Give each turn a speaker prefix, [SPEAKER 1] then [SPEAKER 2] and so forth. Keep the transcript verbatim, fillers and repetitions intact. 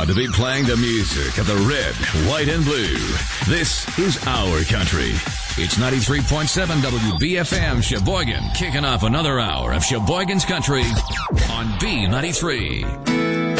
[SPEAKER 1] proud to be playing the music of the red, white, and blue. This is our country. It's ninety-three point seven W B F M Sheboygan, kicking off another hour of Sheboygan's Country on B ninety-three.